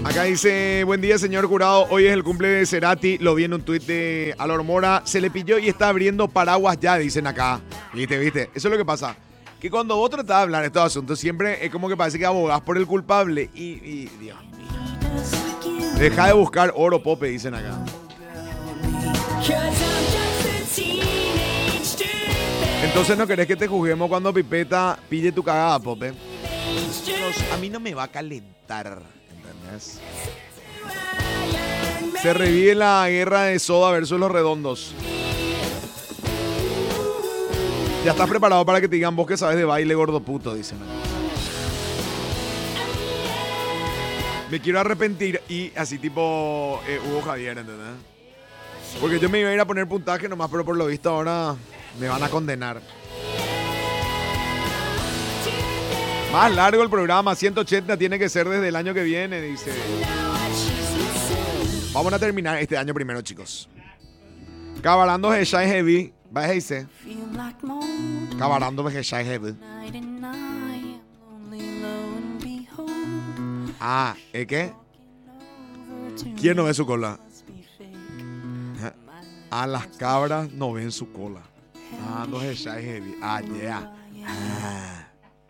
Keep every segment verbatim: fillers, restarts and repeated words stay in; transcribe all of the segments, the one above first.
Acá dice, buen día señor Jurado, hoy es el cumple de Cerati, lo vi en un tuit de Alor Mora, se le pilló y está abriendo paraguas ya, dicen acá. Viste, viste, eso es lo que pasa. Que cuando vos tratás de hablar de estos asuntos, siempre es como que parece que abogás por el culpable y, y Dios mío. Deja de buscar oro, Pope, dicen acá. Entonces no querés que te juzguemos cuando Pipeta pille tu cagada, Pope. A mí no me va a calentar, ¿entendés? Se revive la guerra de Soda versus Los Redondos. Ya estás preparado para que te digan vos que sabes de baile, gordo puto, dicen. Me quiero arrepentir y así tipo eh, Hugo Javier, ¿entendés? Porque yo me iba a ir a poner puntaje nomás, pero por lo visto ahora me van a condenar. Más largo el programa, ciento ochenta tiene que ser desde el año que viene, dice. Vamos a terminar este año primero, chicos. Cabalando de Shai Heavy, va a decir. Cabalando de Shai Heavy. Ah, ¿es qué? ¿Quién no ve su cola? A las cabras no ven su cola. Ah, no es Shai Heavy. Ah, yeah. Ah.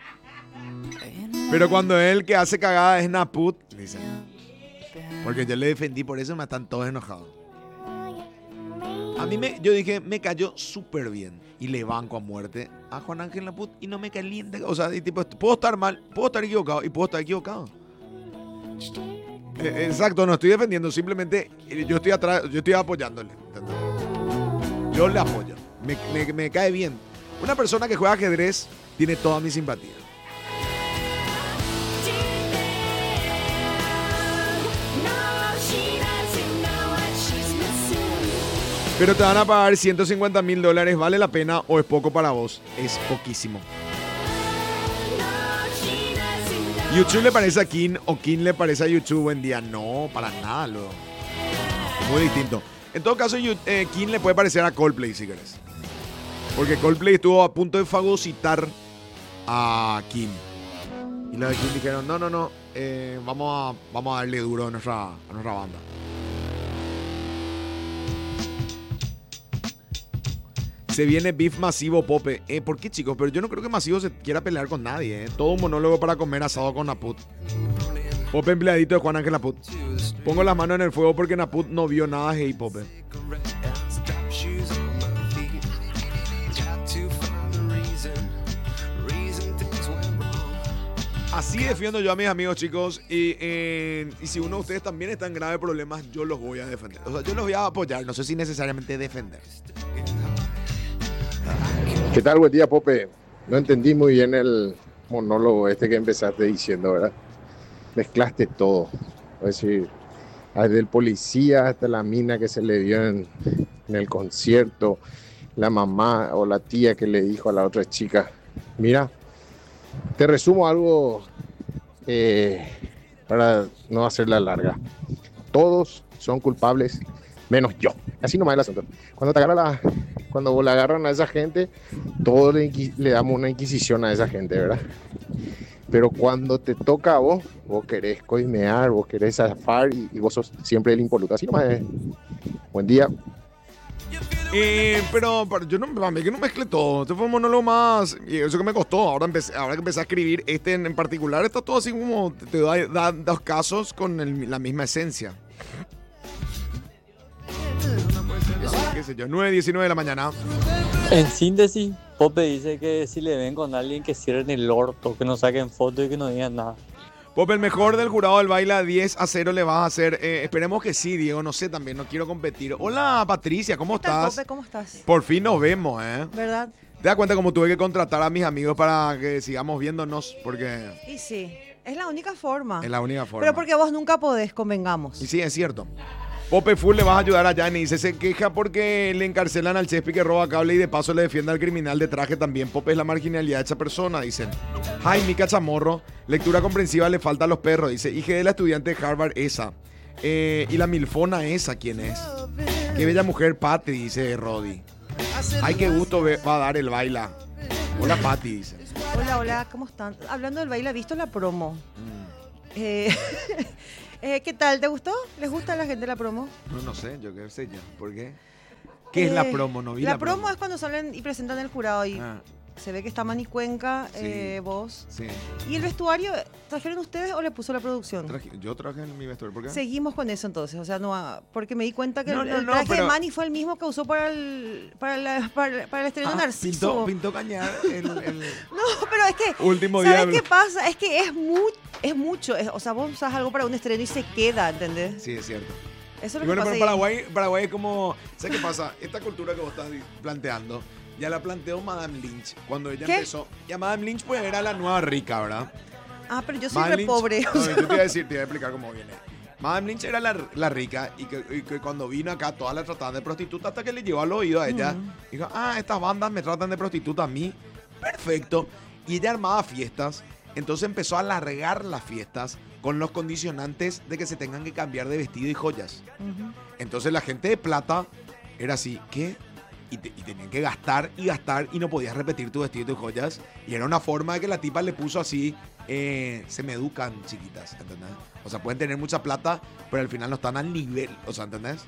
Pero cuando él que hace cagada es Naput, dicen. Porque yo le defendí, por eso me están todos enojados. A mí me, yo dije, me cayó súper bien. Y le banco a muerte a Juan Ángel Naput y no me calienta. O sea, y tipo, puedo estar mal, puedo estar equivocado y puedo estar equivocado. Eh, exacto, no estoy defendiendo, simplemente yo estoy atrás, yo estoy apoyándole. ¿Entendés? Yo le apoyo. Me, me, me cae bien. Una persona que juega ajedrez tiene toda mi simpatía. Pero te van a pagar ciento cincuenta mil dólares, ¿vale la pena o es poco para vos? Es poquísimo. ¿YouTube le parece a King o King le parece a YouTube buen día? No, para nada, luego. Muy distinto. En todo caso, eh, King le puede parecer a Coldplay, si querés. Porque Coldplay estuvo a punto de fagocitar a King. Y los de King dijeron, no, no, no, eh, vamos, a, vamos a darle duro a nuestra, a nuestra banda. Se viene beef Masivo, Pope. Eh, ¿Por qué, chicos? Pero yo no creo que Masivo se quiera pelear con nadie. Eh. Todo un monólogo para comer asado con Naput. Pope empleadito de Juan Ángel Naput. Pongo las manos en el fuego porque Naput no vio nada de hey, Pope. Así defiendo yo a mis amigos, chicos. Y, eh, y si uno de ustedes también está en graves problemas, yo los voy a defender. O sea, yo los voy a apoyar. No sé si necesariamente defender. ¿Qué tal? Buen día, Pope. No entendí muy bien el monólogo este que empezaste diciendo, ¿verdad? Mezclaste todo. Es decir, desde el policía hasta la mina que se le dio en, en el concierto, la mamá o la tía que le dijo a la otra chica. Mira, te resumo algo eh, para no hacerla larga. Todos son culpables, menos yo. Así nomás el asunto. Cuando te agarra la... Cuando vos le agarran a esa gente, todos le, le damos una inquisición a esa gente, ¿verdad? Pero cuando te toca a vos, vos querés coimear, vos querés zafar y, y vos sos siempre el impoluto. Así nomás es. Buen día. Eh, pero, pero yo no, a mí que no mezcle todo. Este fue un monólogo más. Y eso que me costó. Ahora, empecé, ahora que empecé a escribir este en, en particular, está todo así como. Te, te da, da dos casos con el, la misma esencia. Qué sé yo, nueve diecinueve de la mañana. En síntesis, Pope dice que si le ven con alguien que cierren el orto, que no saquen fotos y que no digan nada. Pope, el mejor del jurado del baile a diez a cero le vas a hacer. Eh, esperemos que sí, Diego, no sé también, no quiero competir. Hola, Patricia, ¿cómo ¿Qué tal, estás? Pope? ¿Cómo estás? Por fin nos vemos, ¿eh? ¿Verdad? ¿Te das cuenta cómo tuve que contratar a mis amigos para que sigamos viéndonos? Porque Y sí, es la única forma. es la única forma. Pero porque vos nunca podés, convengamos. Y sí, es cierto. Pope Full le vas a ayudar a Yanni. Dice, se queja porque le encarcelan al Chespi que roba cable y de paso le defiende al criminal de traje también. Pope es la marginalidad de esa persona, dicen. Jaime Cachamorro, lectura comprensiva le falta a los perros. Dice, hija de la estudiante de Harvard esa. Eh, y la milfona esa, ¿quién es? Qué bella mujer, Patty, dice Rodi. Ay, qué gusto ve, va a dar el baila. Hola, Patty, dice. Hola, hola, ¿cómo están? Hablando del baile, ¿has visto la promo? Mm. Eh, Eh, ¿Qué tal? ¿Te gustó? ¿Les gusta a la gente la promo? No, no sé, yo qué sé yo. ¿Por qué? ¿Qué es la Eh, promo? No vi la, la, promo, es cuando salen y presentan el jurado y Ah, se ve que está Manny Cuenca, Sí. eh, vos. sí. ¿Y el vestuario trajeron ustedes o le puso la producción? Traje- yo traje en mi vestuario. ¿Por qué? Seguimos con eso entonces, o sea, no, ah, porque me di cuenta que No, el, no, el no, traje pero- de Manny fue el mismo que usó para el para, la- para, para el estreno Ah, de Narciso. pintó, pintó cañar el, el No, pero es que último día. ¿sabes qué pasa? Es que es mu es mucho, es- o sea, vos usás algo para un estreno y se queda, ¿entendés? Sí, es cierto. Eso es Y lo bueno, que pero pasa. y- Paraguay, Paraguay es como. ¿Sabes qué pasa? Esta cultura que vos estás di- planteando, ya la planteó Madame Lynch. Cuando ella ¿Qué? empezó. Ya Madame Lynch, pues era la nueva rica, ¿verdad? Ah, pero yo soy Madame re Lynch- pobre. o No, sea. yo te voy a decir, te voy a explicar cómo viene. Madame Lynch era la, la rica y que, y que cuando vino acá todas la trataban de prostituta hasta que le llegó al oído a ella. Dijo, ah, estas bandas me tratan de prostituta a mí. Perfecto. Y ella armaba fiestas. Entonces empezó a alargar las fiestas con los condicionantes de que se tengan que cambiar de vestido y joyas. Ujú. Entonces la gente de plata era así, ¿qué? Y, te- y tenían que gastar y gastar y no podías repetir tu vestido y tus joyas. Y era una forma de que la tipa le puso así, eh, se me educan chiquitas, ¿entendés? O sea, pueden tener mucha plata, pero al final no están al nivel, o sea, ¿entendés?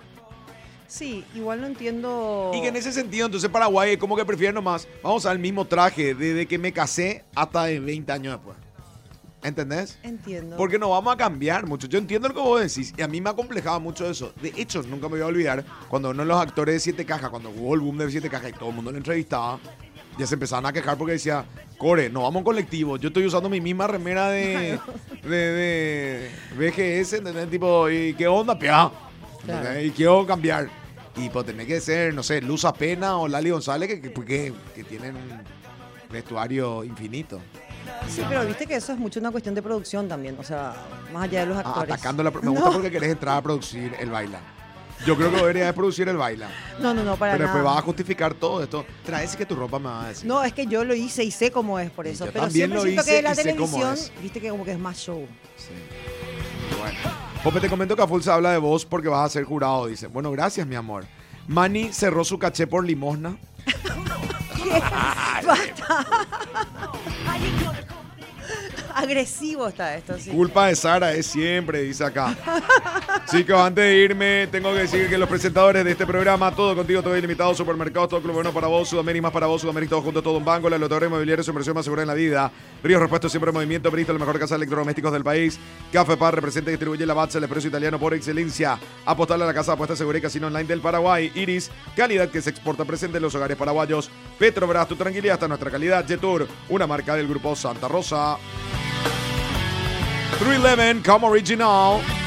Sí, igual no entiendo. Y que en ese sentido, entonces Paraguay es como que prefiere nomás, vamos al mismo traje desde que me casé hasta de veinte años después. ¿Entendés? Entiendo. Porque no vamos a cambiar mucho. Yo entiendo lo que vos decís y a mí me acomplejaba mucho eso. De hecho, nunca me voy a olvidar cuando uno de los actores de Siete Cajas, cuando hubo el boom de Siete Cajas y todo el mundo lo entrevistaba, ya se empezaban a quejar porque decía, Core, no vamos en colectivo. Yo estoy usando mi misma remera de, de, de V G S, ¿entendés? Tipo, ¿y qué onda, pia? ¿Entendés? Claro. Y quiero cambiar. Y pues tenés que ser, no sé, Luz Apena o Lali González que, que, que, que tienen un vestuario infinito. Sí, pero viste que eso es mucho una cuestión de producción también, o sea, más allá de los Ah, actores. atacando la... Me gusta No. porque querés entrar a producir el baila. Yo creo que deberías producir el baila. No, no, no, para Pero nada. después vas a justificar todo esto. Traes que tu ropa me va a decir. No, es que yo lo hice y sé cómo es por Y eso. yo Pero también siempre lo siento hice que la y sé cómo televisión, es. viste que como que es más show. Sí. Bueno. Pope, te comento que a full se habla de vos porque vas a ser jurado, dice. Bueno, gracias, mi amor. Manny cerró su caché por limosna. Agresivo está esto, sí. Culpa de Sara es siempre, dice acá. Chicos, antes de irme, tengo que decir que los presentadores de este programa, todo contigo, todo ilimitado, supermercados, todo club bueno para vos, Sudamérica más para vos, Sudamérica todo junto, todo un banco, la lotería inmobiliaria, su inversión más segura en la vida. Ríos Repuesto siempre en movimiento, Bristol, la mejor casa de electrodomésticos del país. Café Par representa y distribuye la Batza, el expreso italiano por excelencia. Apostarle a la casa de apuestas segura y casino online del Paraguay. Iris, calidad que se exporta presente en los hogares paraguayos. Petrobras, tu tranquilidad hasta nuestra calidad. Jetour, una marca del grupo Santa Rosa. three eleven, come original.